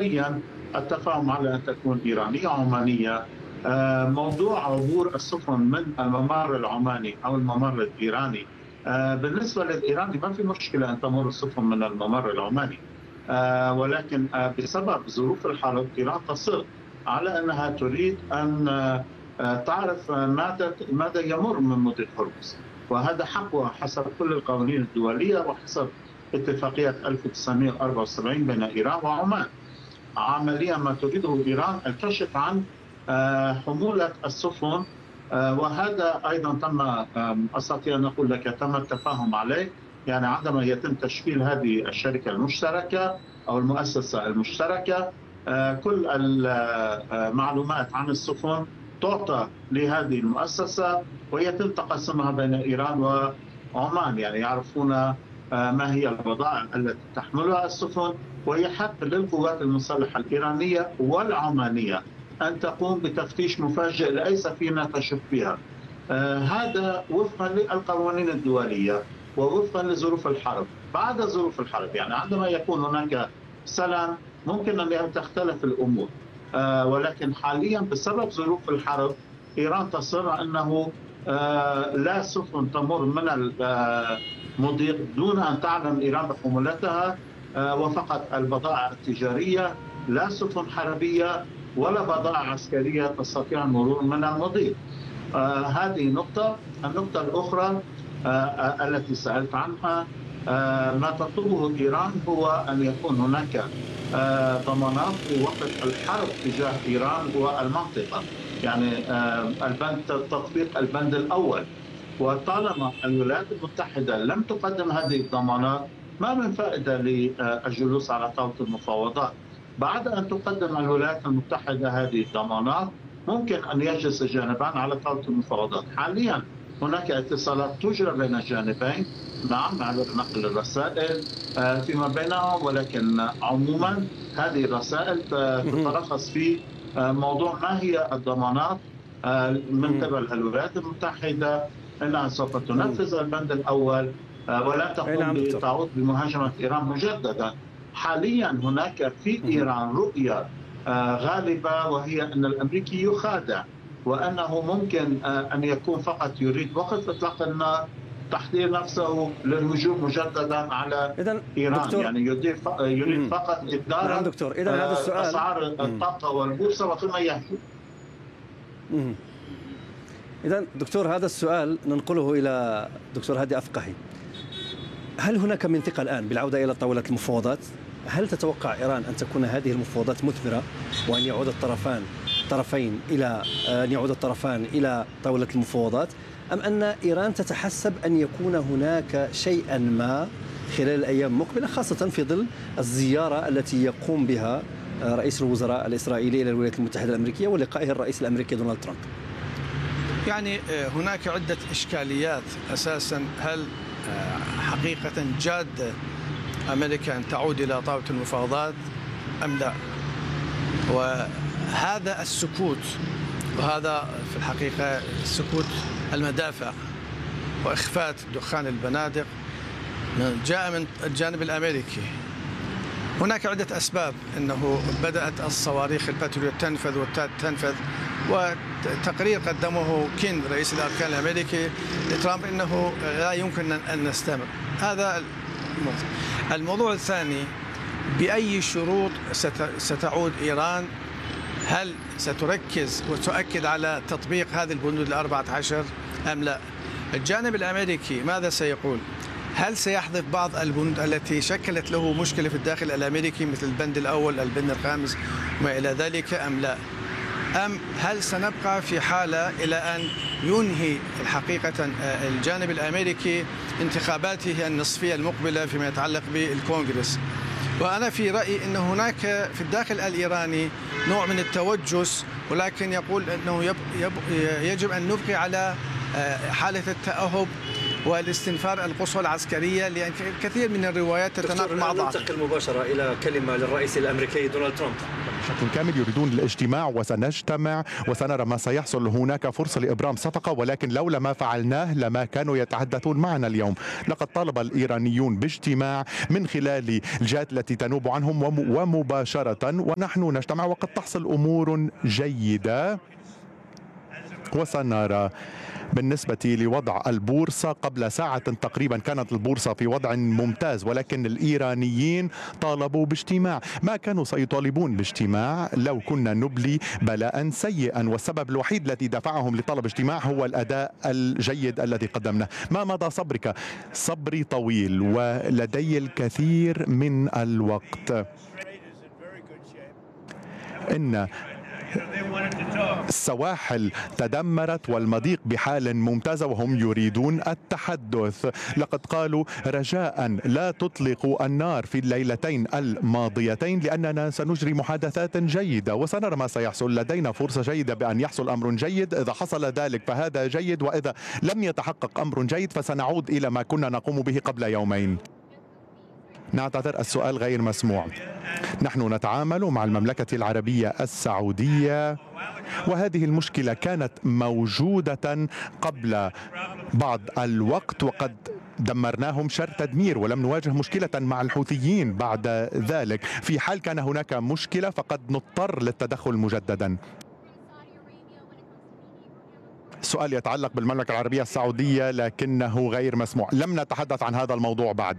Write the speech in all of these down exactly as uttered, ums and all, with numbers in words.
حاليا التفاهم على أن تكون إيرانية عمانية. موضوع عبور السفن من الممر العماني أو الممر الإيراني، بالنسبة للإيراني ما في مشكلة أن تمر السفن من الممر العماني، ولكن بسبب ظروف الحرب إيران تصر على أنها تريد أن تعرف ماذا ماذا يمر من مضيق هرمز، وهذا حقها حسب كل القوانين الدولية وحسب اتفاقية ألف وتسعمائة وأربعة وسبعين بين إيران وعمان. عمليا ما تريده إيران الكشف عن حمولة السفن، وهذا أيضا تم، أستطيع أن أقول لك تم التفاهم عليه. يعني عندما يتم تشكيل هذه الشركة المشتركة أو المؤسسة المشتركة، كل المعلومات عن السفن تعطى لهذه المؤسسة ويتم تقسمها بين إيران وعمان. يعني يعرفون ما هي البضائع التي تحملها السفن، ويحق للقوات المسلحة الإيرانية والعمانية أن تقوم بتفتيش مفاجئ لأي سفينة تشك بها. آه هذا وفقا للقوانين الدولية ووفقا لظروف الحرب. بعد ظروف الحرب يعني عندما يكون هناك سلام ممكن أن تختلف الأمور، آه ولكن حاليا بسبب ظروف الحرب إيران تصر أنه آه لا سفن تمر من المضيق دون أن تعلم إيران بحمولتها، آه وفقط البضائع التجارية، لا سفن حربية ولا بضائع عسكرية تستطيع المرور من المضيق. آه هذه نقطة. النقطة الأخرى آه آه التي سألت عنها، آه ما تطلبه إيران هو أن يكون هناك آه ضمانات في وقت الحرب تجاه إيران والمنطقة، يعني آه البند تطبيق البند الأول. وطالما الولايات المتحدة لم تقدم هذه الضمانات ما من فائدة للجلوس على طاولة المفاوضات. بعد أن تقدم الولايات المتحدة هذه الضمانات ممكن أن يجلس الجانبان على طاولة المفاوضات. حاليا هناك اتصالات تجرى بين الجانبين، نعم، على نقل الرسائل فيما بينهم، ولكن عموما هذه الرسائل تتلخص في موضوع ما هي الضمانات من قبل الولايات المتحدة أنها سوف تنفذ البند الأول ولا تقوم بتعود بمهاجمة إيران مجددا. حاليا هناك في إيران رؤية غالبة، وهي أن الأمريكي يخادع، وأنه ممكن أن يكون فقط يريد وقف إطلاق النار، تحضير نفسه للهجوم مجددا على إيران. يعني يريد فقط إدارة أسعار الطاقة والبورصة وثم يهجم. إذن دكتور، هذا السؤال ننقله إلى دكتور هادي أفقهي. هل هناك من ثقة الآن بالعودة إلى طاولة المفاوضات؟ هل تتوقع إيران أن تكون هذه المفاوضات مثمرة وأن يعود الطرفان طرفين إلى أن يعود الطرفان إلى طاولة المفاوضات، أم أن إيران تتحسب أن يكون هناك شيئا ما خلال الأيام المقبلة، خاصة في ظل الزيارة التي يقوم بها رئيس الوزراء الإسرائيلي إلى الولايات المتحدة الأمريكية ولقائه الرئيس الأمريكي دونالد ترامب؟ يعني هناك عدة إشكاليات. أساسا هل حقيقة جاد أمريكا أن تعود إلى طاولة المفاوضات أم لا؟ وهذا السكوت، وهذا في الحقيقة سكوت المدافع وإخفاء دخان البنادق جاء من الجانب الأمريكي. هناك عدة أسباب. أنه بدأت الصواريخ الباتريوت تنفذ وتنفذ، وتقرير قدمه كين رئيس الأركان الأمريكي لترامب أنه لا يمكن أن نستمر. هذا الموضوع. الموضوع الثاني، بأي شروط ستعود إيران؟ هل ستركز وتؤكد على تطبيق هذه البنود الأربعة عشر أم لا؟ الجانب الأمريكي ماذا سيقول؟ هل سيحذف بعض البنود التي شكلت له مشكلة في الداخل الأمريكي مثل البند الأول، البند الخامس وما إلى ذلك أم لا؟ أم هل سنبقى في حالة إلى أن ينهي الحقيقة الجانب الأمريكي انتخاباته النصفية المقبلة فيما يتعلق بالكونغرس؟ وأنا في رأيي أن هناك في الداخل الإيراني نوع من التوجس، ولكن يقول أنه يب يب يجب أن نبقي على حالة التأهب والاستنفار القصوى العسكرية، لأن كثير من الروايات تتناقض مع بعض. ننتقل مباشرة إلى كلمة للرئيس الأمريكي دونالد ترامب. بشكل كامل يريدون الاجتماع وسنجتمع وسنرى ما سيحصل. هناك فرصة لإبرام صفقة، ولكن لولا ما فعلناه لما كانوا يتحدثون معنا اليوم. لقد طالب الإيرانيون باجتماع من خلال الجهات التي تنوب عنهم ومباشرة، ونحن نجتمع وقد تحصل أمور جيدة وسنرى. بالنسبة لوضع البورصة، قبل ساعة تقريبا كانت البورصة في وضع ممتاز، ولكن الإيرانيين طالبوا باجتماع. ما كانوا سيطالبون باجتماع لو كنا نبلي بلاء سيئا، والسبب الوحيد الذي دفعهم لطلب اجتماع هو الأداء الجيد الذي قدمناه. ما مدى صبرك؟ صبري طويل ولدي الكثير من الوقت. إن السواحل تدمرت والمضيق بحال ممتازة وهم يريدون التحدث. لقد قالوا رجاء لا تطلقوا النار في الليلتين الماضيتين لأننا سنجري محادثات جيدة، وسنرى ما سيحصل. لدينا فرصة جيدة بأن يحصل أمر جيد. إذا حصل ذلك فهذا جيد، وإذا لم يتحقق أمر جيد فسنعود إلى ما كنا نقوم به قبل يومين. نعتذر، السؤال غير مسموع. نحن نتعامل مع المملكة العربية السعودية، وهذه المشكلة كانت موجودة قبل بعض الوقت، وقد دمرناهم شر تدمير ولم نواجه مشكلة مع الحوثيين بعد ذلك. في حال كان هناك مشكلة فقد نضطر للتدخل مجددا. السؤال يتعلق بالمملكة العربية السعودية لكنه غير مسموع. لم نتحدث عن هذا الموضوع بعد.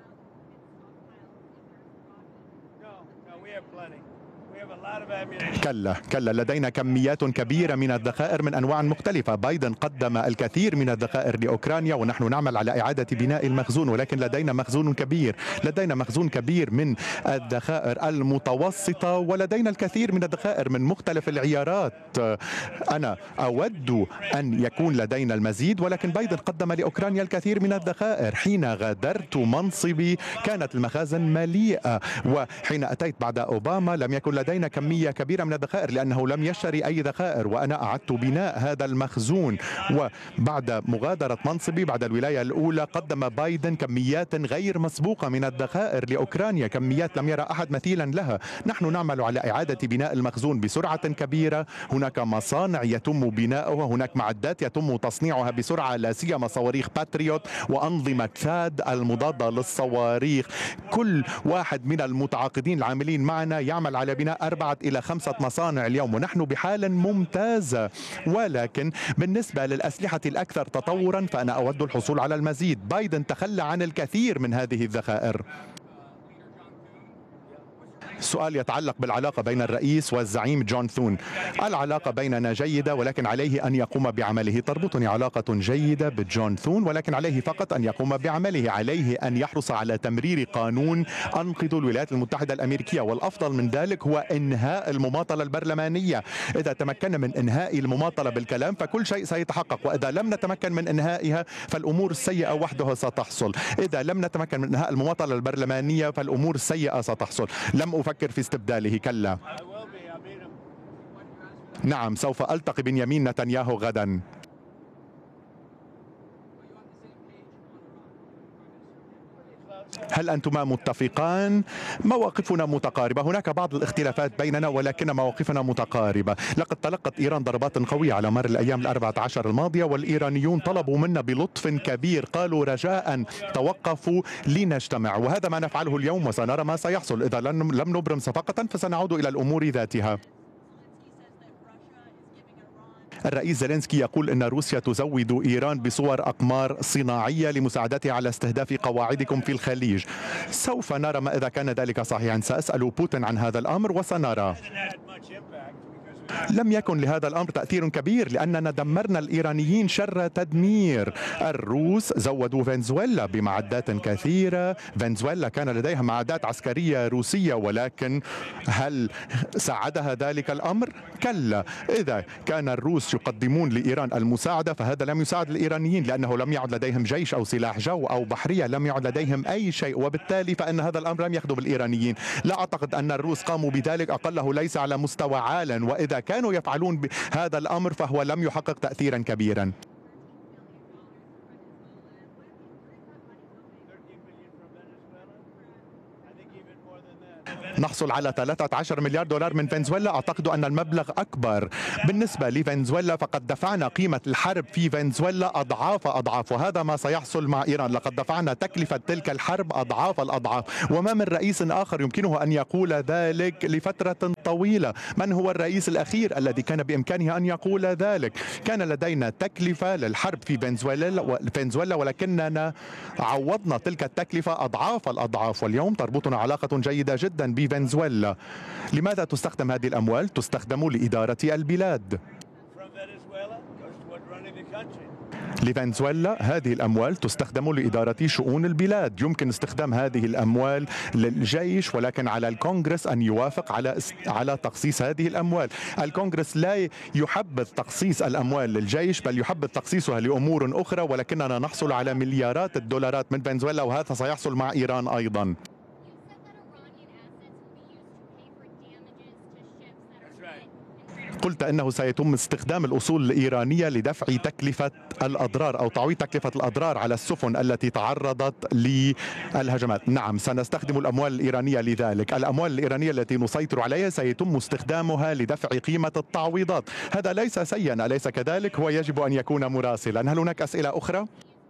كلا كلا لدينا كميات كبيرة من الذخائر من أنواع مختلفة. بايدن قدم الكثير من الذخائر لأوكرانيا ونحن نعمل على إعادة بناء المخزون، ولكن لدينا مخزون كبير. لدينا مخزون كبير من الذخائر المتوسطة، ولدينا الكثير من الذخائر من مختلف العيارات. أنا أود أن يكون لدينا المزيد، ولكن بايدن قدم لأوكرانيا الكثير من الذخائر. حين غادرت منصبي كانت المخازن مليئة، وحين أتيت بعد أوباما لم يكن لدينا كمية كبيرة من الذخائر لأنه لم يشتري أي ذخائر، وأنا أعدت بناء هذا المخزون. وبعد مغادرة منصبي بعد الولاية الأولى قدم بايدن كميات غير مسبوقة من الذخائر لأوكرانيا، كميات لم يرى أحد مثيلا لها. نحن نعمل على إعادة بناء المخزون بسرعة كبيرة. هناك مصانع يتم بناؤها، هناك معدات يتم تصنيعها بسرعة، لا سيما صواريخ باتريوت وأنظمة ثاد المضادة للصواريخ. كل واحد من المتعاقدين العاملين معنا يعمل على بناء أربعة إلى خمسة مصانع اليوم، ونحن بحال ممتازة. ولكن بالنسبة للأسلحة الأكثر تطورا فأنا أود الحصول على المزيد. بايدن تخلى عن الكثير من هذه الذخائر. السؤال يتعلق بالعلاقة بين الرئيس والزعيم جون ثون. العلاقة بيننا جيدة، ولكن عليه أن يقوم بعمله. تربطني علاقة جيدة بجون ثون، ولكن عليه فقط أن يقوم بعمله. عليه أن يحرص على تمرير قانون أنقذ الولايات المتحدة الأمريكية، والأفضل من ذلك هو إنهاء المماطلة البرلمانية. إذا تمكنا من إنهاء المماطلة بالكلام فكل شيء سيتحقق، وإذا لم نتمكن من إنهائها فالأمور السيئة وحدها ستحصل. إذا لم نتمكن من إنهاء المماطلة البرلمانية فالأمور السيئة ستحصل. لم أفكر في استبداله، كلا. نعم، سوف ألتقي بنيامين نتنياهو غدا. هل أنتما متفقان؟ مواقفنا متقاربة. هناك بعض الاختلافات بيننا ولكن مواقفنا متقاربة. لقد تلقت إيران ضربات قوية على مر الأيام الأربعة عشر الماضية، والإيرانيون طلبوا منا بلطف كبير، قالوا رجاء توقفوا لنجتمع، وهذا ما نفعله اليوم وسنرى ما سيحصل. إذا لم نبرم صفقة فسنعود إلى الأمور ذاتها. الرئيس زيلينسكي يقول إن روسيا تزود إيران بصور أقمار صناعية لمساعدتها على استهداف قواعدكم في الخليج. سوف نرى ما إذا كان ذلك صحيحا. سأسأل بوتين عن هذا الأمر وسنرى. لم يكن لهذا الأمر تأثير كبير لأننا دمرنا الإيرانيين شر تدمير. الروس زودوا فنزويلا بمعدات كثيرة. فنزويلا كان لديها معدات عسكرية روسية، ولكن هل ساعدها ذلك الأمر؟ كلا. إذا كان الروس يقدمون لإيران المساعدة فهذا لم يساعد الإيرانيين، لأنه لم يعد لديهم جيش أو سلاح جو أو بحرية، لم يعد لديهم أي شيء، وبالتالي فإن هذا الأمر لم يخدم الإيرانيين. لا أعتقد أن الروس قاموا بذلك، أقله ليس على مستوى عال، وإذا كانوا يفعلون هذا الأمر فهو لم يحقق تأثيرا كبيرا. نحصل على ثلاثة عشر مليار دولار من فنزويلا. أعتقد أن المبلغ أكبر. بالنسبة لفنزويلا فقد دفعنا قيمة الحرب في فنزويلا أضعاف أضعاف، وهذا ما سيحصل مع إيران. لقد دفعنا تكلفة تلك الحرب أضعاف الأضعاف، وما من رئيس آخر يمكنه أن يقول ذلك لفترة طويلة. من هو الرئيس الأخير الذي كان بإمكانه أن يقول ذلك؟ كان لدينا تكلفة للحرب في فنزويلا فنزويلا ولكننا عوضنا تلك التكلفة أضعاف الأضعاف، واليوم تربطنا علاقة جيدة جدا بفنزويلا. لماذا تستخدم هذه الأموال؟ تستخدم لإدارة البلاد. لفنزويلا هذه الأموال تستخدم لإدارة شؤون البلاد. يمكن استخدام هذه الأموال للجيش، ولكن على الكونغرس أن يوافق على على تخصيص هذه الأموال. الكونغرس لا يحبذ تخصيص الأموال للجيش، بل يحبذ تخصيصها لأمور أخرى، ولكننا نحصل على مليارات الدولارات من فنزويلا، وهذا سيحصل مع إيران أيضا. قلت أنه سيتم استخدام الأصول الإيرانية لدفع تكلفة الأضرار أو تعويض تكلفة الأضرار على السفن التي تعرضت للهجمات. نعم، سنستخدم الأموال الإيرانية لذلك. الأموال الإيرانية التي نسيطر عليها سيتم استخدامها لدفع قيمة التعويضات. هذا ليس سيئا، أليس كذلك؟ هو يجب أن يكون مراسلا. هل هناك أسئلة أخرى؟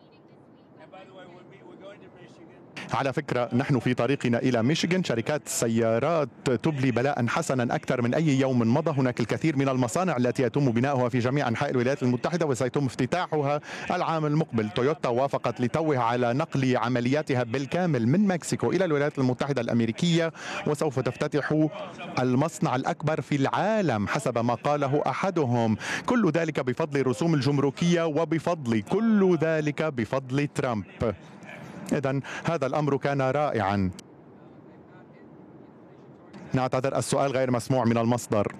على فكرة نحن في طريقنا إلى ميشيغان. شركات السيارات تبلي بلاء حسنا أكثر من أي يوم مضى. هناك الكثير من المصانع التي يتم بناؤها في جميع أنحاء الولايات المتحدة وسيتم افتتاحها العام المقبل. تويوتا وافقت لتوها على نقل عملياتها بالكامل من مكسيكو إلى الولايات المتحدة الأمريكية، وسوف تفتتح المصنع الأكبر في العالم حسب ما قاله أحدهم. كل ذلك بفضل الرسوم الجمركية، وبفضل كل ذلك بفضل ترامب. إذن هذا الأمر كان رائعا. نعتذر، السؤال غير مسموع من المصدر.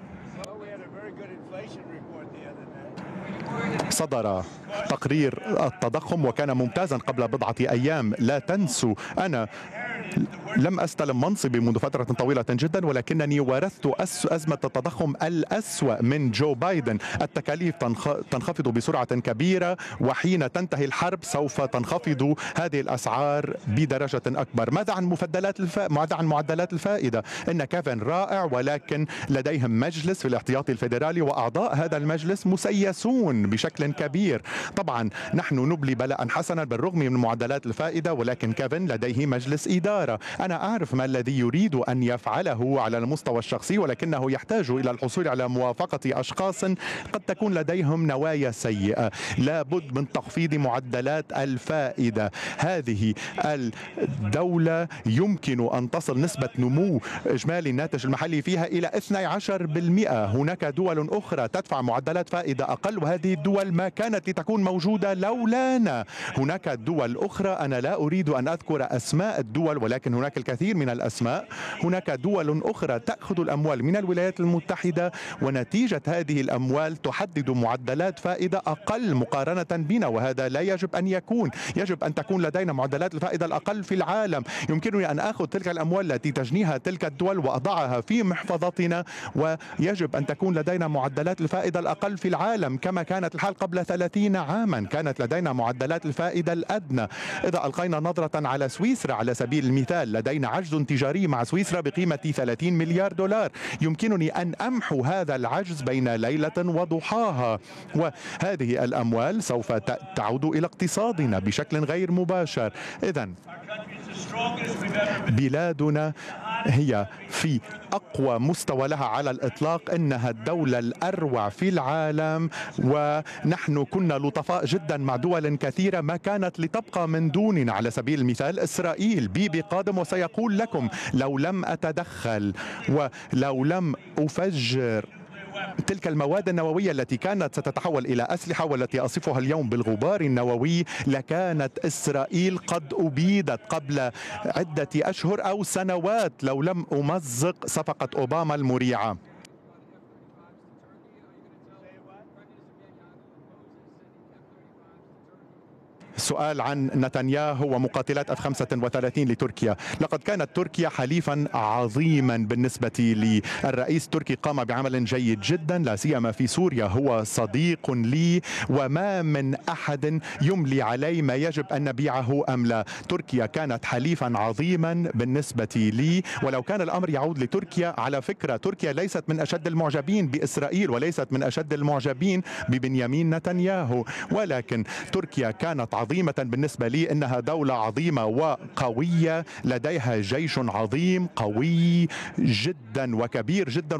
صدر تقرير التضخم وكان ممتازا قبل بضعة أيام. لا تنسوا أنا لم أستلم منصبي منذ فترة طويلة جدا، ولكنني ورثت أزمة التضخم الأسوأ من جو بايدن. التكاليف تنخفض بسرعة كبيرة، وحين تنتهي الحرب سوف تنخفض هذه الأسعار بدرجة أكبر. ماذا عن مفدلات الف... ماذا عن معدلات الفائدة؟ إن كيفن رائع، ولكن لديهم مجلس في الاحتياطي الفيدرالي، وأعضاء هذا المجلس مسيسون بشكل كبير. طبعا نحن نبلي بلاء حسنا بالرغم من معدلات الفائدة، ولكن كيفن لديه مجلس إدارة. أنا أعرف ما الذي يريد أن يفعله على المستوى الشخصي، ولكنه يحتاج إلى الحصول على موافقة أشخاص قد تكون لديهم نوايا سيئة. لابد من تخفيض معدلات الفائدة. هذه الدولة يمكن أن تصل نسبة نمو إجمالي الناتج المحلي فيها إلى اثني عشر بالمئة. هناك دول أخرى تدفع معدلات فائدة أقل، وهذه الدول ما كانت لتكون موجودة لولانا. هناك دول أخرى أنا لا أريد أن أذكر أسماء الدول، ولكن هناك الكثير من الأسماء. هناك دول أخرى تأخذ الأموال من الولايات المتحدة، ونتيجة هذه الأموال تحدد معدلات فائدة أقل مقارنة بنا، وهذا لا يجب أن يكون. يجب أن تكون لدينا معدلات الفائدة الأقل في العالم. يمكنني أن أخذ تلك الأموال التي تجنيها تلك الدول وأضعها في محفظتنا، ويجب أن تكون لدينا معدلات الفائدة الأقل في العالم كما كانت الحال قبل ثلاثين عاما. كانت لدينا معدلات الفائدة الأدنى. إذا ألقينا نظرة على سويسرا على سبيل المثال، لدينا عجز تجاري مع سويسرا بقيمة ثلاثين مليار دولار. يمكنني أن أمحو هذا العجز بين ليلة وضحاها، وهذه الأموال سوف تعود إلى اقتصادنا بشكل غير مباشر. إذن بلادنا هي في أقوى مستوى لها على الإطلاق. إنها الدولة الأروع في العالم، ونحن كنا لطفاء جدا مع دول كثيرة ما كانت لتبقى من دوننا. على سبيل المثال إسرائيل. بيبي قادم وسيقول لكم لو لم أتدخل ولو لم أفجر تلك المواد النووية التي كانت ستتحول إلى أسلحة والتي أصفها اليوم بالغبار النووي، لكانت إسرائيل قد أبيدت قبل عدة أشهر أو سنوات لو لم أمزق صفقة أوباما المريعة. سؤال عن نتنياهو ومقاتلات اف خمسة وثلاثين لتركيا. لقد كانت تركيا حليفا عظيما بالنسبة للرئيس التركي، قام بعمل جيد جدا لا سيما في سوريا، هو صديق لي وما من أحد يملي علي ما يجب أن نبيعه أم لا. تركيا كانت حليفا عظيما بالنسبة لي، ولو كان الأمر يعود لتركيا، على فكرة تركيا ليست من أشد المعجبين بإسرائيل وليست من أشد المعجبين ببنيامين نتنياهو، ولكن تركيا كانت عظيمة بالنسبة لي. إنها دولة عظيمة وقوية، لديها جيش عظيم قوي جدا وكبير جدا.